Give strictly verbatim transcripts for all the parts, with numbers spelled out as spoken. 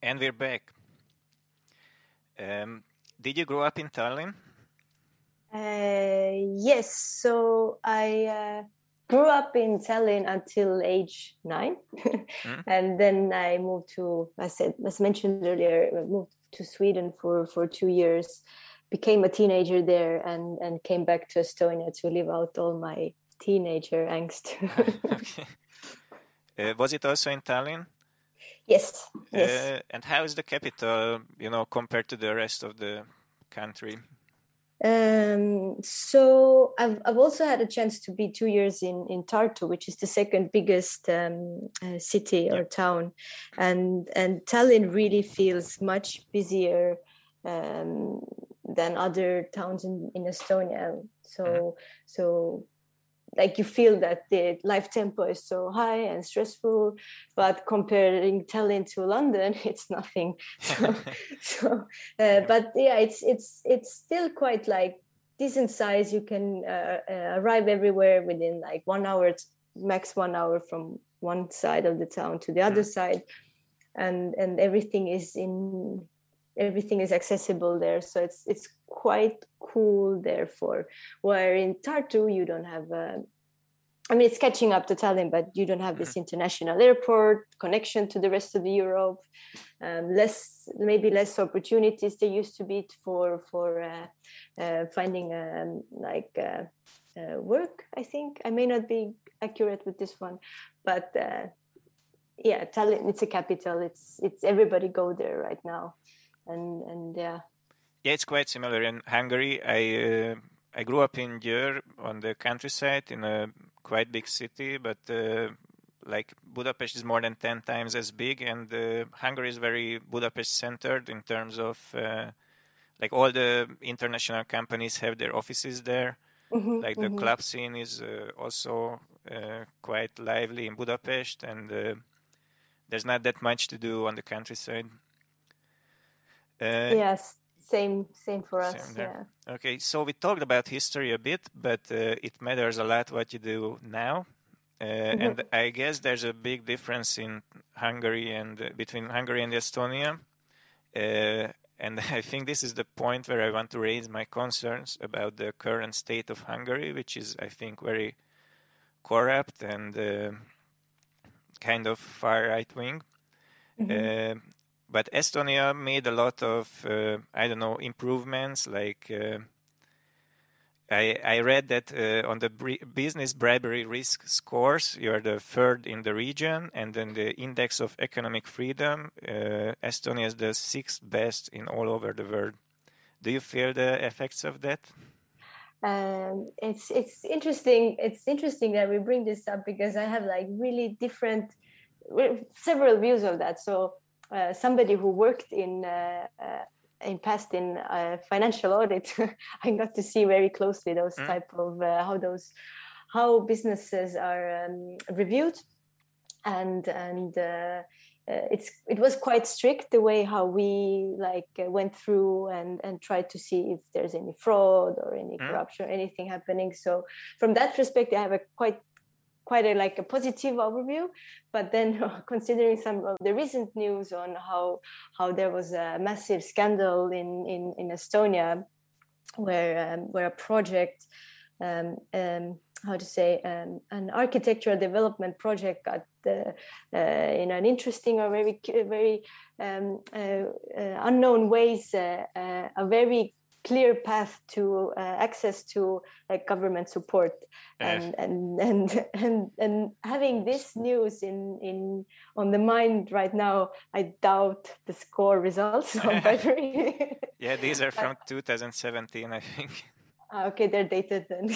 And we're back. Um, did you grow up in Tallinn? Uh, yes, so I uh, grew up in Tallinn until age nine, mm. and then I moved to, I said, as mentioned earlier, I moved to Sweden for, for two years, became a teenager there, and, and came back to Estonia to live out all my teenager angst. Okay. Uh, was it also in Tallinn? Yes, yes. Uh, and how is the capital, you know, compared to the rest of the country? Um, so I've I've also had a chance to be two years in, in Tartu, which is the second biggest um, uh, city or yep. town, and and Tallinn really feels much busier um, than other towns in, in Estonia. So mm-hmm. so. Like you feel that the life tempo is so high and stressful, but comparing Tallinn to London, it's nothing. So, so uh, but yeah, it's it's it's still quite like decent size. You can uh, uh, arrive everywhere within like one hour, max one hour from one side of the town to the other mm. side, and and everything is in. Everything is accessible there, so it's it's quite cool. Therefore, where in Tartu you don't have, a, I mean, it's catching up to Tallinn, but you don't have this international airport connection to the rest of the Europe. Um, less, maybe less opportunities there used to be for for uh, uh, finding um, like uh, uh, work. I think I may not be accurate with this one, but uh, yeah, Tallinn. It's a capital. It's it's everybody go there right now. And and yeah, yeah, it's quite similar in Hungary. I uh, I grew up in Győr on the countryside in a quite big city, but uh, like Budapest is more than ten times as big, and uh, Hungary is very Budapest centered in terms of uh, like all the international companies have their offices there. Mm-hmm, like the mm-hmm. club scene is uh, also uh, quite lively in Budapest, and uh, there's not that much to do on the countryside. Uh, yes, same same for same us. There. Yeah. Okay, so we talked about history a bit, but uh, it matters a lot what you do now. Uh, mm-hmm. And I guess there's a big difference in Hungary and uh, between Hungary and Estonia. Uh, and I think this is the point where I want to raise my concerns about the current state of Hungary, which is, I think, very corrupt and uh, kind of far right wing. Mm-hmm. Uh, But Estonia made a lot of, uh, I don't know, improvements. Like uh, I, I read that uh, on the bri- business bribery risk scores, you are the third in the region, and then the index of economic freedom, uh, Estonia is the sixth best in all over the world. Do you feel the effects of that? Um, it's it's interesting. It's interesting that we bring this up because I have like really different, several views of that. So. Uh, somebody who worked in uh, uh, in past in uh, financial audit, I got to see very closely those mm. type of uh, how those how businesses are um, reviewed, and and uh, uh, it's it was quite strict the way how we like uh, went through and and tried to see if there's any fraud or any mm. corruption or anything happening. So from that perspective, I have a quite. quite a like a positive overview, but then uh, considering some of the recent news on how how there was a massive scandal in in, in Estonia where um, where a project um, um, how to say um, an architectural development project got uh, uh, in an interesting or very very um, uh, uh, unknown ways uh, uh, a very clear path to uh, access to like government support, and, and and and and having this news in in on the mind right now, I doubt the score results of bribery. Yeah, these are from two thousand seventeen, I think. Okay, they're dated then.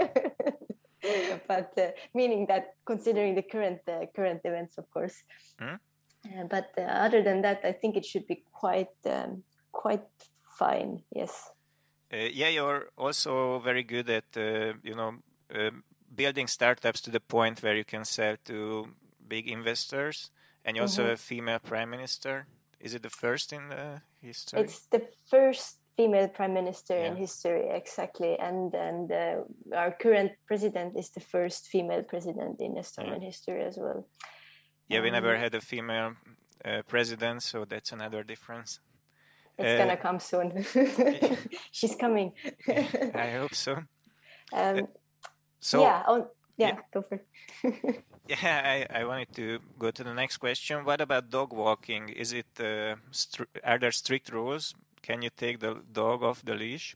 But uh, meaning that considering the current uh, current events, of course. Hmm? Uh, but uh, other than that, I think it should be quite um, quite fine. Yes. Uh, yeah, you're also very good at, uh, you know, uh, building startups to the point where you can sell to big investors. And you're mm-hmm. also a female prime minister. Is it the first in the history? It's the first female prime minister yeah. in history, exactly. And and uh, our current president is the first female president in Estonian yeah. history as well. Yeah, um, we never had a female uh, president, so that's another difference. It's uh, gonna come soon. She's coming. I hope so. Um, uh, so yeah, on, yeah, yeah, go for it. Yeah, I, I wanted to go to the next question. What about dog walking? Is it uh, stri- are there strict rules? Can you take the dog off the leash?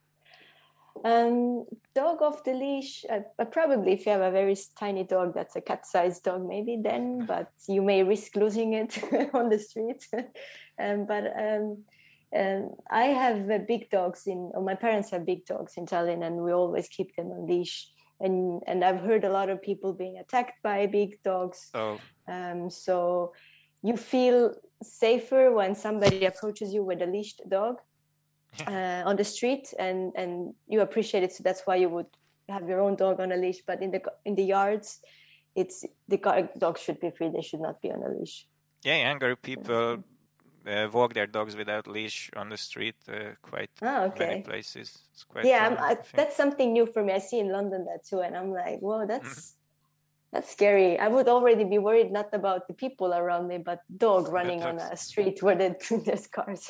Um, dog off the leash, uh, uh, probably if you have a very tiny dog that's a cat-sized dog, maybe then, but you may risk losing it on the street. um, but um, um, I have uh, big dogs in, or my parents have big dogs in Tallinn, and we always keep them on leash. And and I've heard a lot of people being attacked by big dogs. Oh. Um, so you feel safer when somebody approaches you with a leashed dog. Uh, on the street, and and you appreciate it, so that's why you would have your own dog on a leash. But in the in the yards, it's the dogs should be free; they should not be on a leash. Yeah, in Hungary, people uh, walk their dogs without leash on the street. Uh, quite oh, okay. many places. It's quite yeah, common, I, I, that's something new for me. I see in London that too, and I'm like, whoa, that's. Mm-hmm. That's scary. I would already be worried not about the people around me, but dog running on a street where there's cars.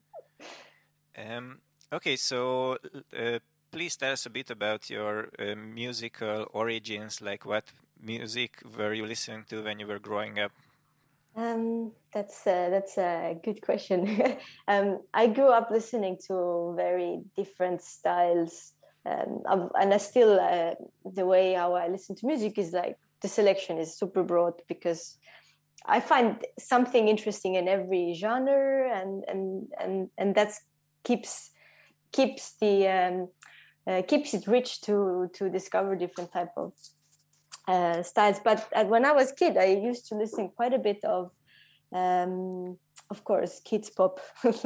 Um, okay, so uh, please tell us a bit about your uh, musical origins. Like, what music were you listening to when you were growing up? Um, that's a, that's a good question. um, I grew up listening to very different styles, um, and I still uh, the way how I listen to music is like the selection is super broad because I find something interesting in every genre, and and and and that's keeps keeps the um, uh, keeps it rich to to discover different type of uh, styles. But uh, when I was a kid, I used to listen quite a bit of, um, of course, kids pop,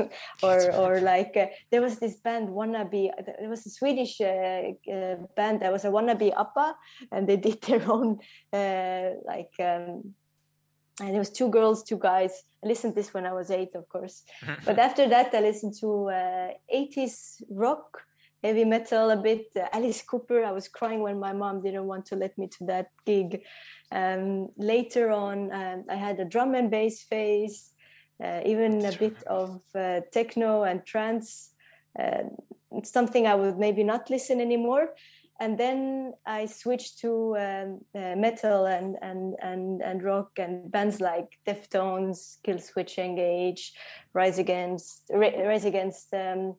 or or like uh, there was this band Wannabe. There was a Swedish uh, uh, band that was a Wannabe Appa, and they did their own uh, like. Um, And there was two girls, two guys. I listened to this when I was eight, of course. But after that, I listened to uh, eighties rock, heavy metal a bit. Uh, Alice Cooper. I was crying when my mom didn't want to let me to that gig. Um, later on, um, I had a drum and bass phase, uh, even a bit of uh, techno and trance. Uh, it's something I would maybe not listen anymore. And then I switched to um, uh, metal and, and and and rock and bands like Deftones, Killswitch Engage, Rise Against, Rise Against, um,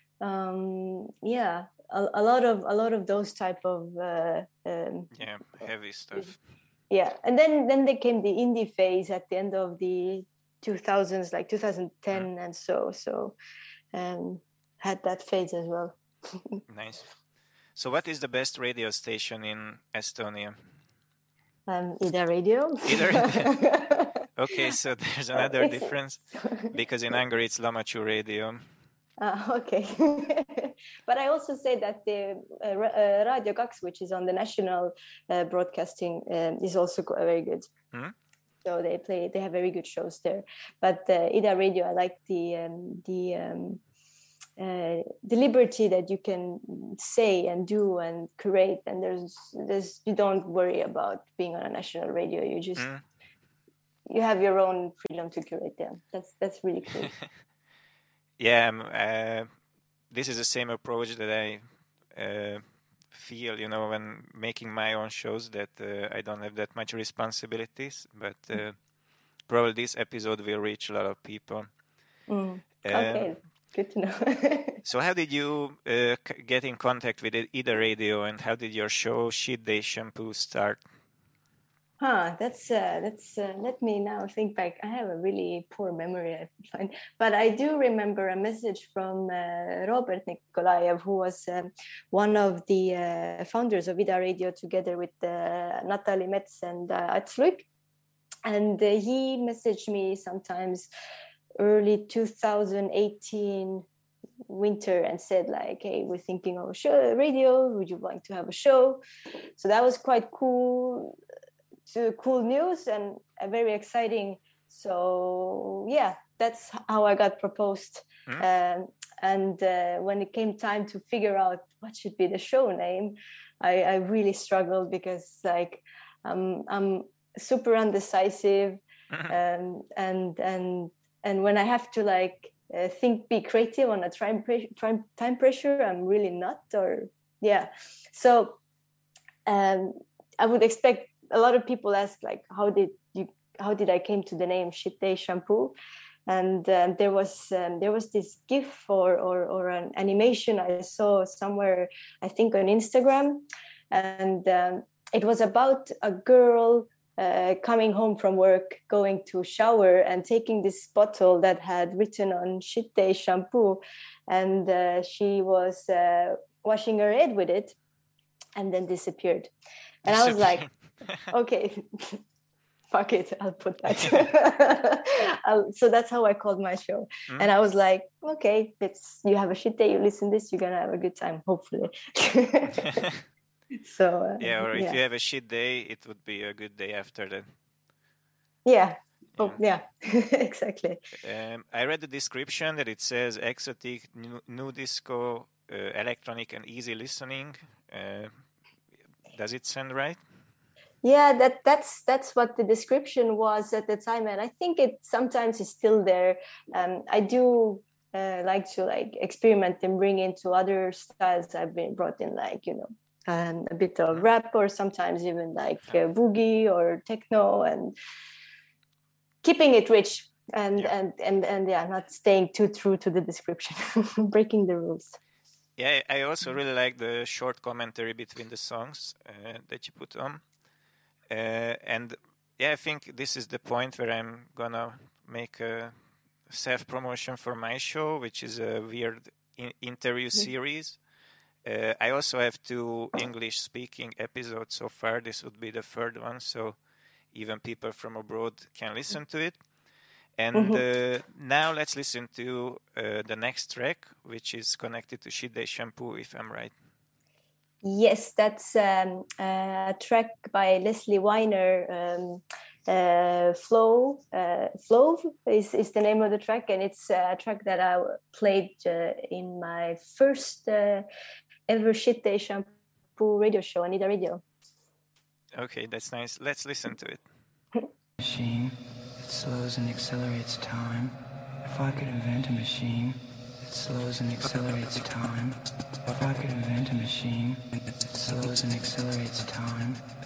um, yeah, a, a lot of a lot of those type of uh, um, yeah heavy stuff. Yeah, and then then there came the indie phase at the end of the two thousands, like two thousand ten, mm. and so so um, had that phase as well. Nice. So what is the best radio station in Estonia? Um, Ida Radio. Ida Radio. Okay, so there's another it's, difference because in Hungary it's Lamachu Radio. Uh, okay. But I also say that the uh, uh, Radio Kaks, which is on the national uh, broadcasting, uh, is also very good. Mm-hmm. So they play, they have very good shows there. But uh, Ida Radio, I like the um, the. Um, Uh, the liberty that you can say and do and create, and there's there's you don't worry about being on a national radio. You just mm. you have your own freedom to curate them. That's that's really cool. Yeah, um, uh, this is the same approach that I uh, feel, you know, when making my own shows, that uh, I don't have that much responsibilities, but uh, probably this episode will reach a lot of people. Mm. Okay. Um, Good to know. So how did you uh, c- get in contact with Ida Radio, and how did your show Shit Day Shampoo start? Huh, that's, uh, that's uh, let me now think back. I have a really poor memory, I find. But I do remember a message from uh, Robert Nikolaev, who was um, one of the uh, founders of Ida Radio, together with uh, Natalie Metz and uh, Ats Luik. And uh, he messaged me sometimes early two thousand eighteen winter and said like, hey, we're thinking of a show, radio, would you like to have a show? So that was quite cool, to cool news and a very exciting. So yeah, that's how I got proposed. Mm-hmm. Um, and uh, when it came time to figure out what should be the show name, I, I really struggled because like um, I'm super undecisive. um, and and and when I have to like uh, think, be creative on a time pressure, time, time pressure, I'm really not. Or yeah, so um, I would expect a lot of people ask like, how did you, how did I came to the name Shit Day Shampoo? And um, there was um, there was this GIF or, or or an animation I saw somewhere, I think on Instagram, and um, it was about a girl uh, coming home from work, going to shower, and taking this bottle that had written on Shit Day Shampoo, and uh, she was uh, washing her head with it, and then disappeared. And I was like, okay. Fuck it, I'll put that. I'll, so that's how I called my show. Mm. And I was like, okay, it's you have a shit day, you listen to this, you're gonna have a good time, hopefully. so uh, yeah, or if yeah. you have a shit day, it would be a good day after that. Yeah. Oh, yeah, exactly. Um, I read the description that it says exotic, new, new disco, uh, electronic, and easy listening. Uh, does it sound right? Yeah, that that's that's what the description was at the time, and I think it sometimes is still there. Um, I do uh, like to like experiment and bring into other styles. I've been brought in like you know um, a bit of rap, or sometimes even like uh, boogie or techno, and keeping it rich and yeah. and and and yeah, not staying too true to the description, breaking the rules. Yeah, I also really like the short commentary between the songs uh, that you put on. Uh, and yeah, I think this is the point where I'm gonna make a self-promotion for my show, which is a weird in- interview series. Uh, I also have two English-speaking episodes so far. This would be the third one, so even people from abroad can listen to it. And mm-hmm. uh, now let's listen to uh, the next track, which is connected to Shit Day Shampoo, if I'm right. Yes, that's um, a track by Leslie Weiner. Um, uh, Flow, uh, Flow is, is the name of the track, and it's a track that I played uh, in my first uh, ever Shit Day Shampoo radio show, Anita Radio. Okay, that's nice. Let's listen to it. Machine that slows and accelerates time. If I could invent a machine that slows and accelerates time. If I could invent a machine that slows and accelerates time,